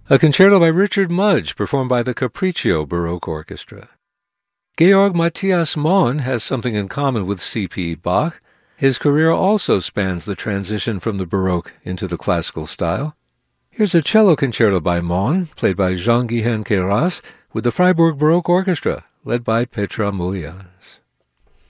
A concerto by Richard Mudge, performed by the Capriccio Baroque Orchestra. Georg Matthias Mohn has something in common with C.P. Bach. His career also spans the transition from the Baroque into the classical style. Here's a cello concerto by Mohn, played by Jean-Guihen Queyras, with the Freiburg Baroque Orchestra, led by Petra Mulians.